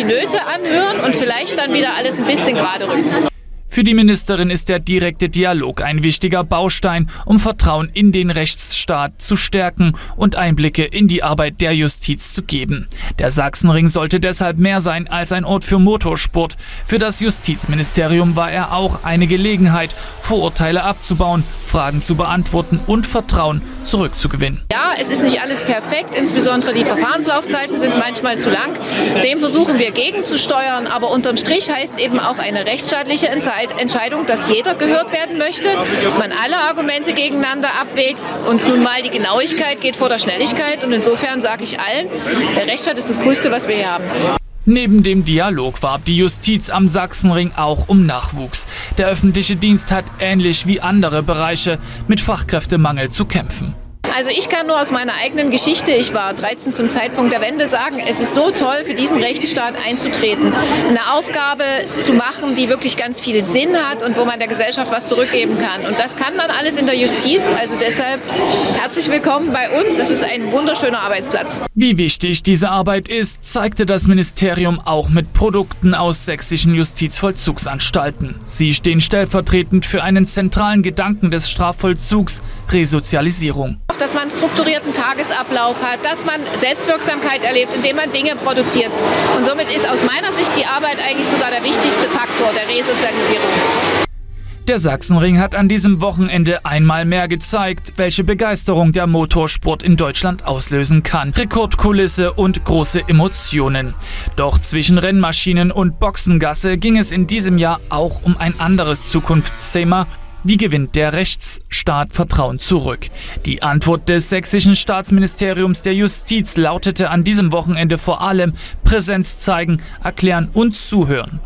Nöte anhören und vielleicht dann wieder alles ein bisschen gerade rücken. Für die Ministerin ist der direkte Dialog ein wichtiger Baustein, um Vertrauen in den Rechtsstaat zu stärken und Einblicke in die Arbeit der Justiz zu geben. Der Sachsenring sollte deshalb mehr sein als ein Ort für Motorsport. Für das Justizministerium war er auch eine Gelegenheit, Vorurteile abzubauen, Fragen zu beantworten und Vertrauen zurückzugewinnen. Ja, es ist nicht alles perfekt, insbesondere die Verfahrenslaufzeiten sind manchmal zu lang. Dem versuchen wir gegenzusteuern, aber unterm Strich heißt eben auch eine rechtsstaatliche Entscheidung, dass jeder gehört werden möchte, man alle Argumente gegeneinander abwägt und nun mal die Genauigkeit geht vor der Schnelligkeit und insofern sage ich allen, der Rechtsstaat ist das Größte, was wir hier haben. Neben dem Dialog warb die Justiz am Sachsenring auch um Nachwuchs. Der öffentliche Dienst hat ähnlich wie andere Bereiche mit Fachkräftemangel zu kämpfen. Also ich kann nur aus meiner eigenen Geschichte, ich war 13 zum Zeitpunkt der Wende, sagen, es ist so toll, für diesen Rechtsstaat einzutreten, eine Aufgabe zu machen, die wirklich ganz viel Sinn hat und wo man der Gesellschaft was zurückgeben kann. Und das kann man alles in der Justiz, also deshalb herzlich willkommen bei uns, es ist ein wunderschöner Arbeitsplatz. Wie wichtig diese Arbeit ist, zeigte das Ministerium auch mit Produkten aus sächsischen Justizvollzugsanstalten. Sie stehen stellvertretend für einen zentralen Gedanken des Strafvollzugs, Resozialisierung. Dass man einen strukturierten Tagesablauf hat, dass man Selbstwirksamkeit erlebt, indem man Dinge produziert. Und somit ist aus meiner Sicht die Arbeit eigentlich sogar der wichtigste Faktor der Resozialisierung. Der Sachsenring hat an diesem Wochenende einmal mehr gezeigt, welche Begeisterung der Motorsport in Deutschland auslösen kann. Rekordkulisse und große Emotionen. Doch zwischen Rennmaschinen und Boxengasse ging es in diesem Jahr auch um ein anderes Zukunftsthema. Wie gewinnt der Rechtsstaat Vertrauen zurück? Die Antwort des sächsischen Staatsministeriums der Justiz lautete an diesem Wochenende vor allem Präsenz zeigen, erklären und zuhören.